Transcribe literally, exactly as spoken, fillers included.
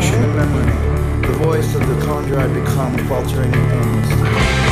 recollection and memory. The voice of the conjurer I become, faltering and aimless.